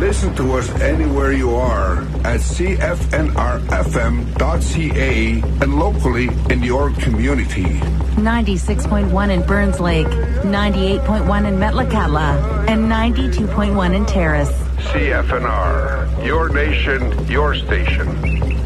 Listen to us anywhere you are at cfnrfm.ca and locally in your community. 96.1 in Burns Lake, 98.1 in Metlakatla, and 92.1 in Terrace. CFNR, your nation, your station.